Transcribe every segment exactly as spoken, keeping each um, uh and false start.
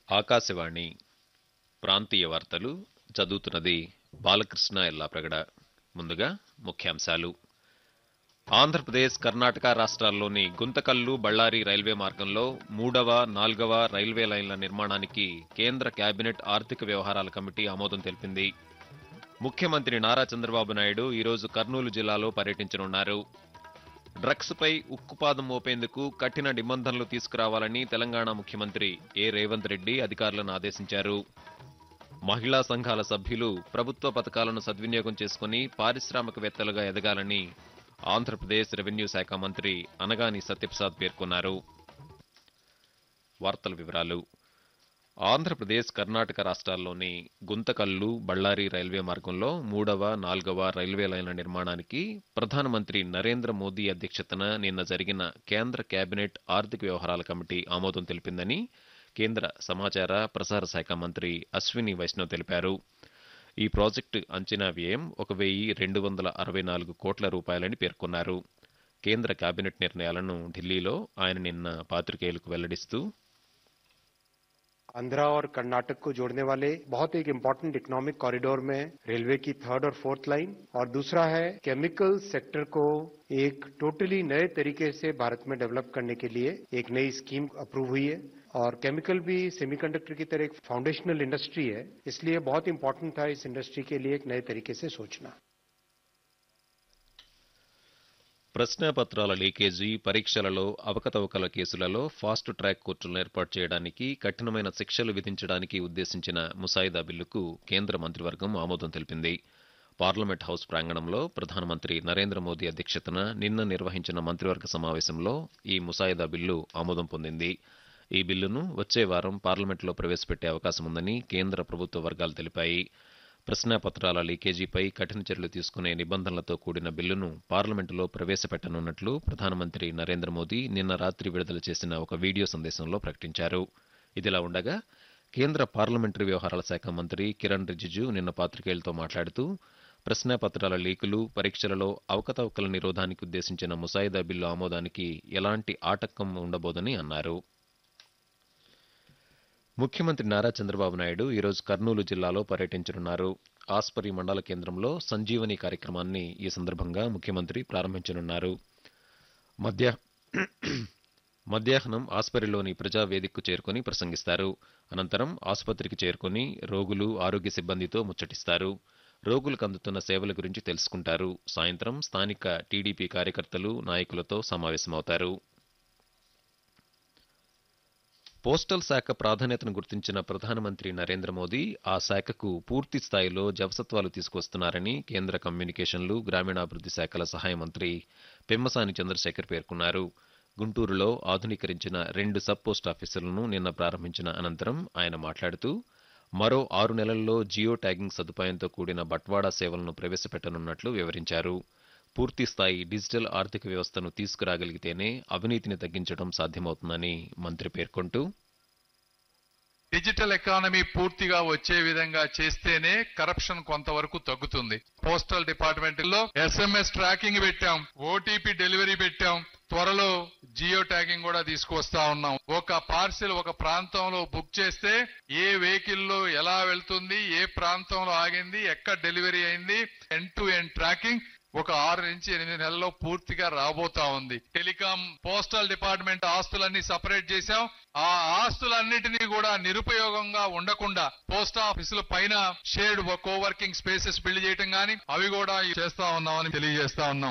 ఆకాశవాణి ప్రాంతీయ వార్తలు చదువుతున్నది బాలకృష్ణ ఎల్లాప్రగడ. ముందుగా ముఖ్యాంశాలు. ఆంధ్రప్రదేశ్, కర్ణాటక రాష్ట్రాల్లోని గుంతకల్లు, బళ్లారి రైల్వే మార్గంలో మూడవ, నాల్గవ రైల్వే లైన్ల నిర్మాణానికి కేంద్ర కేబినెట్ ఆర్థిక వ్యవహారాల కమిటీ ఆమోదం తెలిపింది. ముఖ్యమంత్రి నారా చంద్రబాబు నాయుడు ఈరోజు కర్నూలు జిల్లాలో పర్యటించనున్నారు. డ్రగ్స్ పై ఉక్కుపాదం మోపేందుకు కఠిన నిబంధనలు తీసుకురావాలని తెలంగాణ ముఖ్యమంత్రి ఏ రేవంత్ రెడ్డి అధికారులను ఆదేశించారు. మహిళా సంఘాల సభ్యులు ప్రభుత్వ పథకాలను సద్వినియోగం చేసుకుని పారిశ్రామికవేత్తలుగా ఎదగాలని ఆంధ్రప్రదేశ్ రెవెన్యూ శాఖ మంత్రి అనగాని సత్యప్రసాద్ పేర్కొన్నారు. వార్తల వివరాలు. ఆంధ్రప్రదేశ్, కర్ణాటక రాష్ట్రాల్లోని గుంతకల్లు, బళ్లారి రైల్వే మార్గంలో మూడవ, నాల్గవ రైల్వే లైన్ల నిర్మాణానికి ప్రధానమంత్రి నరేంద్ర మోదీ అధ్యక్షతన నిన్న జరిగిన కేంద్ర కేబినెట్ ఆర్థిక వ్యవహారాల కమిటీ ఆమోదం తెలిపిందని కేంద్ర సమాచార, ప్రసార శాఖ మంత్రి అశ్విని వైష్ణవ్ తెలిపారు. ఈ ప్రాజెక్టు అంచనా వ్యయం ఒక వెయ్యి రెండు వందల అరవై నాలుగు కోట్ల రూపాయలని పేర్కొన్నారు. కేంద్ర కేబినెట్ నిర్ణయాలను ఢిల్లీలో ఆయన నిన్న పాత్రికేయులకు వెల్లడిస్తూ, आंध्रा और कर्नाटक को जोड़ने वाले बहुत एक इम्पोर्टेंट इकोनॉमिक कॉरिडोर में रेलवे की थर्ड और फोर्थ लाइन, और दूसरा है केमिकल सेक्टर को एक टोटली नए तरीके से भारत में डेवलप करने के लिए एक नई स्कीम अप्रूव हुई है. और केमिकल भी सेमीकंडक्टर की तरह एक फाउंडेशनल इंडस्ट्री है, इसलिए बहुत इंपॉर्टेंट था इस इंडस्ट्री के लिए एक नए तरीके से सोचना. ప్రశ్నాపత్రాల లీకేజీ, పరీక్షలలో అవకతవకల కేసులలో ఫాస్ట్ ట్రాక్ కోర్టులను ఏర్పాటు చేయడానికి, కఠినమైన శిక్షలు విధించడానికి ఉద్దేశించిన ముసాయిదా బిల్లుకు కేంద్ర మంత్రివర్గం ఆమోదం తెలిపింది. పార్లమెంట్ హౌస్ ప్రాంగణంలో ప్రధానమంత్రి నరేంద్ర మోదీ అధ్యక్షతన నిన్న నిర్వహించిన మంత్రివర్గ సమావేశంలో ఈ ముసాయిదా బిల్లు ఆమోదం పొందింది. ఈ బిల్లును వచ్చే వారం పార్లమెంట్లో ప్రవేశపెట్టే అవకాశం ఉందని కేంద్ర ప్రభుత్వ వర్గాలు తెలిపాయి. ప్రశ్నాపత్రాల లీకేజీపై కఠిన చర్యలు తీసుకునే నిబంధనలతో కూడిన బిల్లును పార్లమెంటులో ప్రవేశపెట్టనున్నట్లు ప్రధానమంత్రి నరేంద్ర మోదీ నిన్న రాత్రి విడుదల చేసిన ఒక వీడియో సందేశంలో ప్రకటించారు. ఇదిలా ఉండగా కేంద్ర పార్లమెంటరీ వ్యవహారాల శాఖ మంత్రి కిరణ్ రిజిజు నిన్న పాత్రికేయులతో మాట్లాడుతూ, ప్రశ్నాపత్రాల లీకులు, పరీక్షలలో అవకతవకల నిరోధానికి ఉద్దేశించిన ముసాయిదా బిల్లు ఆమోదానికి ఎలాంటి ఆటంకం ఉండబోదని అన్నారు. ముఖ్యమంత్రి నారా చంద్రబాబు నాయుడు ఈరోజు కర్నూలు జిల్లాలో పర్యటించనున్నారు. ఆస్పరి మండల కేంద్రంలో సంజీవని కార్యక్రమాన్ని ఈ సందర్భంగా ముఖ్యమంత్రి ప్రారంభించనున్నారు. మధ్య మధ్యాహ్నం ఆస్పరిలోని ప్రజావేదికకు చేరుకుని ప్రసంగిస్తారు. అనంతరం ఆసుపత్రికి చేరుకుని రోగులు, ఆరోగ్య సిబ్బందితో ముచ్చటిస్తారు. రోగులకు అందుతున్న సేవల గురించి తెలుసుకుంటారు. సాయంత్రం స్థానిక టీడీపీ కార్యకర్తలు, నాయకులతో సమావేశమవుతారు. పోస్టల్ శాఖ ప్రాధాన్యతను గుర్తించిన ప్రధానమంత్రి నరేంద్ర మోదీ ఆ శాఖకు పూర్తి స్థాయిలో జవసత్వాలు తీసుకొస్తున్నారని కేంద్ర కమ్యూనికేషన్లు, గ్రామీణాభివృద్ధి శాఖల సహాయ మంత్రి పెమ్మసాని చంద్రశేఖర్ పేర్కొన్నారు. గుంటూరులో ఆధునీకరించిన రెండు సబ్ పోస్ట్ ఆఫీసులను నిన్న ప్రారంభించిన అనంతరం ఆయన మాట్లాడుతూ, మరో ఆరు నెలల్లో జియో ట్యాగింగ్ సదుపాయంతో కూడిన బట్వాడా సేవలను ప్రవేశపెట్టనున్నట్లు వివరించారు. పూర్తి స్థాయి డిజిటల్ ఆర్థిక వ్యవస్థను తీసుకురాగలిగితేనే అవినీతిని తగ్గించడం సాధ్యమవుతుందని మంత్రి పేర్కొంటూ, డిజిటల్ ఎకానమీ పూర్తిగా వచ్చే విధంగా చేస్తేనే కరప్షన్ కొంతవరకు తగ్గుతుంది. పోస్టల్ డిపార్ట్మెంట్ లో ఎస్ఎంఎస్ ట్రాకింగ్ పెట్టాం, ఓటీపీ డెలివరీ పెట్టాం, త్వరలో జియో ట్యాగింగ్ కూడా తీసుకొస్తా ఉన్నాం. ఒక పార్సిల్ ఒక ప్రాంతంలో బుక్ చేస్తే ఏ వెహికల్ లో ఎలా వెళ్తుంది, ఏ ప్రాంతంలో ఆగింది, ఎక్కడ డెలివరీ అయింది, ఎండ్ టు ఎండ్ ట్రాకింగ్ ఒక ఆరు నుంచి ఎనిమిది నెలల్లో పూర్తిగా రాబోతా ఉంది. టెలికాం, పోస్టల్ డిపార్ట్మెంట్ ఆస్తులన్నీ సపరేట్ చేశాం. ఆ ఆస్తులన్నిటినీ కూడా నిరుపయోగంగా ఉండకుండా పోస్ట్ ఆఫీసుల పైన షేర్డ్ కోవర్కింగ్ స్పేసెస్ బిల్డ్ చేయటం గానీ అవి కూడా చేస్తా ఉన్నామని తెలియజేస్తా ఉన్నాం.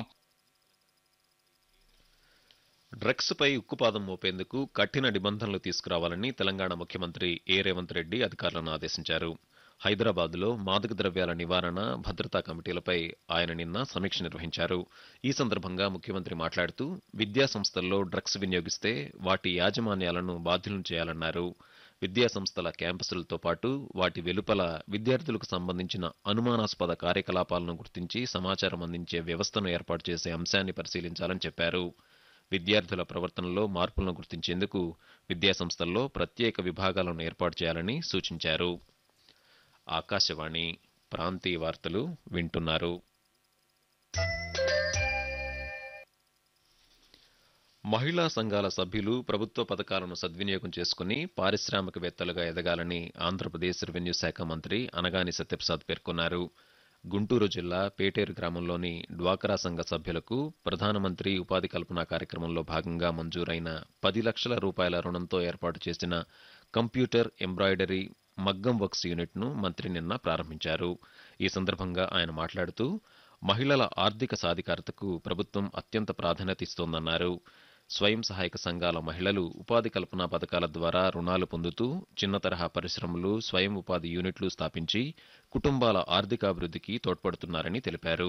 డ్రగ్స్ పై ఉక్కుపాదం మోపేందుకు కఠిన నిబంధనలు తీసుకురావాలని తెలంగాణ ముఖ్యమంత్రి ఏ రేవంత్ రెడ్డి అధికారులను ఆదేశించారు. హైదరాబాద్లో మాదక ద్రవ్యాల నివారణ, భద్రతా కమిటీలపై ఆయన నిన్న సమీక్ష నిర్వహించారు. ఈ సందర్భంగా ముఖ్యమంత్రి మాట్లాడుతూ, విద్యా సంస్థల్లో డ్రగ్స్ వినియోగిస్తే వాటి యాజమాన్యాలను బాధ్యులను చేయాలన్నారు. విద్యా సంస్థల క్యాంపసులతో పాటు వాటి వెలుపల విద్యార్థులకు సంబంధించిన అనుమానాస్పద కార్యకలాపాలను గుర్తించి సమాచారం అందించే వ్యవస్థను ఏర్పాటు చేసే అంశాన్ని పరిశీలించాలని చెప్పారు. విద్యార్థుల ప్రవర్తనలో మార్పులను గుర్తించేందుకు విద్యాసంస్థల్లో ప్రత్యేక విభాగాలను ఏర్పాటు చేయాలని సూచించారు. ఆకాశవాణి ప్రాంతీయ వార్తలు వింటున్నారు. మహిళా సంఘాల సభ్యులు ప్రభుత్వ పథకాలను సద్వినియోగం చేసుకుని పారిశ్రామికవేత్తలుగా ఎదగాలని ఆంధ్రప్రదేశ్ రెవెన్యూ శాఖ మంత్రి అనగాని సత్యప్రసాద్ పేర్కొన్నారు. గుంటూరు జిల్లా పేటేరు గ్రామంలోని డ్వాక్రా సంఘ సభ్యులకు ప్రధానమంత్రి ఉపాధి కల్పన కార్యక్రమంలో భాగంగా మంజూరైన పది లక్షల రూపాయల రుణంతో ఏర్పాటు చేసిన కంప్యూటర్ ఎంబ్రాయిడరీ మగ్గం వర్క్స్ యూనిట్ను మంత్రి నిన్న ప్రారంభించారు. ఈ సందర్భంగా ఆయన మాట్లాడుతూ మహిళల ఆర్థిక సాధికారతకు ప్రభుత్వం అత్యంత ప్రాధాన్యత ఇస్తోందన్నారు. స్వయం సహాయక సంఘాల మహిళలు ఉపాధి కల్పన పథకాల ద్వారా రుణాలు పొందుతూ చిన్న తరహా పరిశ్రమలు, స్వయం ఉపాధి యూనిట్లు స్థాపించి కుటుంబాల ఆర్థికాభివృద్ధికి తోడ్పడుతున్నారని తెలిపారు.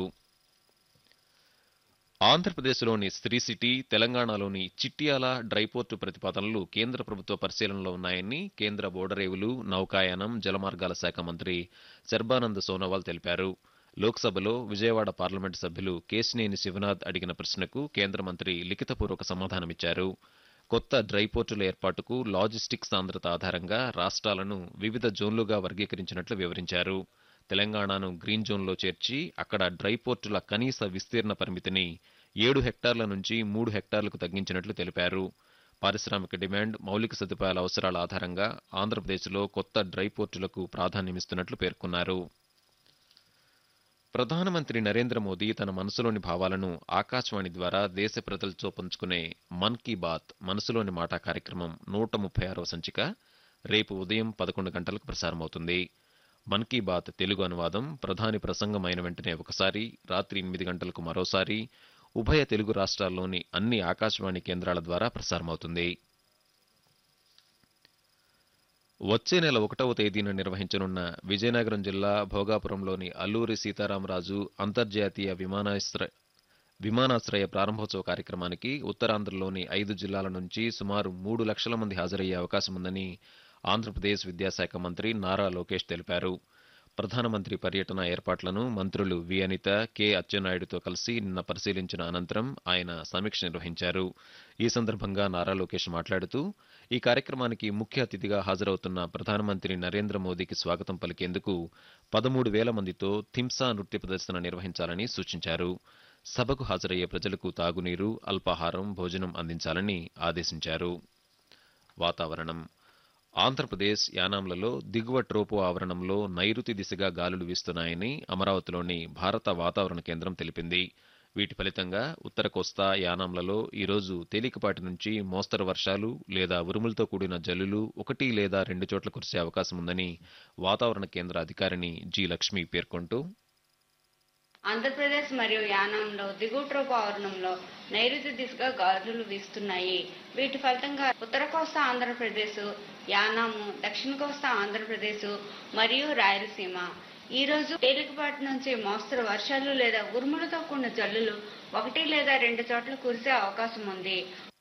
ఆంధ్రప్రదేశ్లోని శ్రీ సిటీ, తెలంగాణలోని చిట్యాల డ్రైపోర్టు ప్రతిపాదనలు కేంద్ర ప్రభుత్వ పరిశీలనలో ఉన్నాయని కేంద్ర ఓడరేవులు, నౌకాయానం, జలమార్గాల శాఖ మంత్రి సర్బానంద్ సోనోవాల్ తెలిపారు. లోక్సభలో విజయవాడ పార్లమెంటు సభ్యులు కేశినేని శివనాథ్ అడిగిన ప్రశ్నకు కేంద్ర మంత్రి లిఖితపూర్వక సమాధానమిచ్చారు. కొత్త డ్రైపోర్టుల ఏర్పాటుకు లాజిస్టిక్స్ సాంద్రత ఆధారంగా రాష్ట్రాలను వివిధ జోన్లుగా వర్గీకరించినట్లు వివరించారు. తెలంగాణను గ్రీన్ జోన్లో చేర్చి అక్కడ డ్రైపోర్టుల కనీస విస్తీర్ణ పరిమితిని ఏడు హెక్టార్ల నుంచి మూడు హెక్టార్లకు తగ్గించినట్లు తెలిపారు. పారిశ్రామిక డిమాండ్, మౌలిక సదుపాయాల అవసరాల ఆధారంగా ఆంధ్రప్రదేశ్లో కొత్త డ్రైపోర్టులకు ప్రాధాన్యమిస్తున్నట్లు పేర్కొన్నారు. ప్రధానమంత్రి నరేంద్ర మోదీ తన మనసులోని భావాలను ఆకాశవాణి ద్వారా దేశ ప్రజలతో పంచుకునే మన్ కీ బాత్ మనసులోని మాట కార్యక్రమం నూట ముప్పై ఆరవ సంచిక రేపు ఉదయం పదకొండు గంటలకు ప్రసారమవుతుంది. మన్ కీ బాత్ తెలుగు అనువాదం ప్రధాని ప్రసంగం అయిన వెంటనే ఒకసారి, రాత్రి ఎనిమిది గంటలకు మరోసారి ఉభయ తెలుగు రాష్ట్రాల్లోని అన్ని ఆకాశవాణి కేంద్రాల ద్వారా ప్రసారమవుతుంది. వచ్చే నెల ఒకటవ తేదీన నిర్వహించనున్న విజయనగరం జిల్లా భోగాపురంలోని అల్లూరి సీతారామరాజు అంతర్జాతీయ విమానాశ్రయ విమానాశ్రయ ప్రారంభోత్సవ కార్యక్రమానికి ఉత్తరాంధ్రలోని ఐదు జిల్లాల నుంచి సుమారు మూడు లక్షల మంది హాజరయ్యే అవకాశం ఉందని ఆంధ్రప్రదేశ్ విద్యాశాఖ మంత్రి నారా లోకేష్ తెలిపారు. ప్రధానమంత్రి పర్యటన ఏర్పాట్లను మంత్రులు వి అనిత, కె అచ్చెన్నాయుడుతో కలిసి నిన్న పరిశీలించిన అనంతరం ఆయన సమీక్ష నిర్వహించారు. ఈ సందర్భంగా నారా లోకేష్ మాట్లాడుతూ ఈ కార్యక్రమానికి ముఖ్య అతిథిగా హాజరవుతున్న ప్రధానమంత్రి నరేంద్ర మోదీకి స్వాగతం పలికేందుకు పదమూడు వేల మందితో థింసా నృత్య ప్రదర్శన నిర్వహించాలని సూచించారు. సభకు హాజరయ్యే ప్రజలకు తాగునీరు, అల్పాహారం, భోజనం అందించాలని ఆదేశించారు. వాతావరణం. ఆంధ్రప్రదేశ్, యానాంలలో దిగువ ట్రోపో ఆవరణంలో నైరుతి దిశగా గాలులు వీస్తున్నాయని అమరావతిలోని భారత వాతావరణ కేంద్రం తెలిపింది. వీటి ఫలితంగా ఉత్తర కోస్తా, యానాంలలో ఈరోజు తేలికపాటి నుంచి మోస్తరు వర్షాలు లేదా ఉరుములతో కూడిన జల్లులు ఒకటి లేదా రెండు చోట్ల కురిసే అవకాశం ఉందని వాతావరణ కేంద్ర అధికారిని జి లక్ష్మి పేర్కొంటూ, ఆంధ్రప్రదేశ్ మరియు యానాంలో దిగువ ట్రోపో ఆవరణంలో నైరుతి దిశగా గాలులు వీస్తున్నాయి. వీటి ఫలితంగా ఉత్తర కోస్తా ఆంధ్రప్రదేశ్, యానాము, దక్షిణ కోస్తా ఆంధ్రప్రదేశ్ మరియు రాయలసీమ ఈ రోజు తేలికపాటి నుంచి మోస్తరు వర్షాలు లేదా ఉరుములతో కూడిన జల్లులు ఒకటి లేదా రెండు చోట్ల కురిసే అవకాశం ఉంది.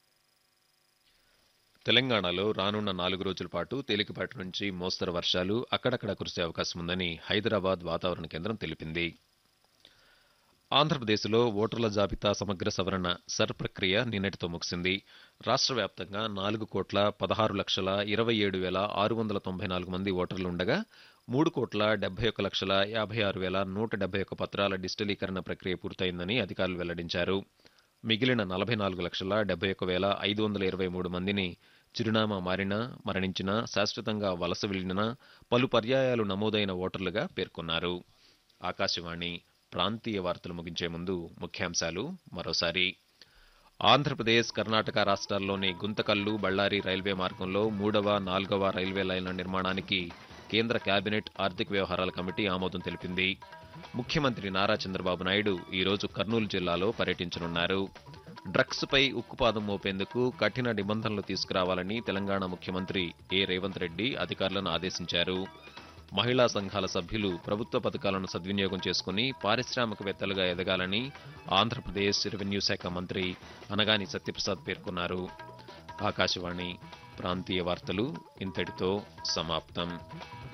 తెలంగాణలో రానున్న నాలుగు రోజుల పాటు తేలికపాటి నుంచి మోస్తరు వర్షాలు అక్కడక్కడ కురిసే అవకాశం ఉందని హైదరాబాద్ వాతావరణ కేంద్రం తెలిపింది. ఆంధ్రప్రదేశ్లో ఓటర్ల జాబితా సమగ్ర సవరణ సర్ ప్రక్రియ నిన్నటితో ముగిసింది. రాష్ట్ర వ్యాప్తంగా నాలుగు కోట్ల పదహారు లక్షల ఇరవై ఏడు వేల ఆరు వందల తొంభై నాలుగు మంది ఓటర్లు ఉండగా మూడు కోట్ల డెబ్బై ఒక్క లక్షల యాభై ఆరు వేల నూట డెబ్బై ఒక్క పత్రాల డిజిటలీకరణ ప్రక్రియ పూర్తయిందని అధికారులు వెల్లడించారు. మిగిలిన నలభై నాలుగు లక్షల డెబ్బై ఒక్క వేల ఐదు వందల ఇరవై మూడు మందిని చిరునామా మారినా, మరణించినా, శాశ్వతంగా వలస వెళ్లినా, పలు పర్యాయాలు నమోదైన ఓటర్లుగా పేర్కొన్నారు. ఆకాశవాణి ప్రాంతీయ వార్తలు ముగించే ముందు ముఖ్యాంశాలు మరోసారి. ఆంధ్రప్రదేశ్, కర్ణాటక రాష్ట్రాల్లోని గుంతకల్లు, బళ్ళారి రైల్వే మార్గంలో మూడవ, నాలుగవ రైల్వే లైన్ల నిర్మాణానికి కేంద్ర కేబినెట్ ఆర్థిక వ్యవహారాల కమిటీ ఆమోదం తెలిపింది. ముఖ్యమంత్రి నారా చంద్రబాబు నాయుడు ఈరోజు కర్నూలు జిల్లాలో పర్యటించనున్నారు. డ్రగ్స్పై ఉక్కుపాదం మోపేందుకు కఠిన నిబంధనలు తీసుకురావాలని తెలంగాణ ముఖ్యమంత్రి ఏ రేవంత్ రెడ్డి అధికారులను ఆదేశించారు. మహిళా సంఘాల సభ్యులు ప్రభుత్వ పథకాలను సద్వినియోగం చేసుకుని పారిశ్రామికవేత్తలుగా ఎదగాలని ఆంధ్రప్రదేశ్ రెవెన్యూ శాఖ మంత్రి అనగాని సత్యప్రసాద్ పేర్కొన్నారు. ఆకాశవాణి ప్రాంతీయ వార్తలు ఇంతటితో సమాప్తం.